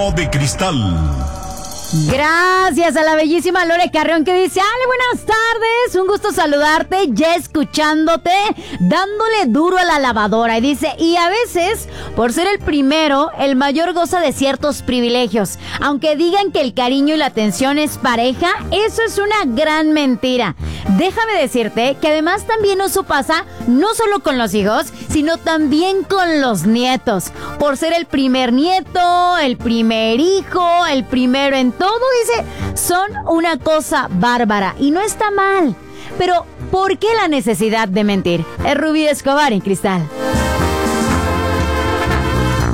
De cristal. Gracias a la bellísima Lore Carrión que dice: Ale, buenas tardes, un gusto saludarte, ya escuchándote, dándole duro a la lavadora. Y dice: y a veces, por ser el primero, el mayor goza de ciertos privilegios. Aunque digan que el cariño y la atención es pareja, eso es una gran mentira. Déjame decirte que además también eso pasa no solo con los hijos, sino también con los nietos. Por ser el primer nieto, el primer hijo, el primero en todo, dice, son una cosa bárbara y no está mal. Pero, ¿por qué la necesidad de mentir? Es Rubí Escobar en Cristal.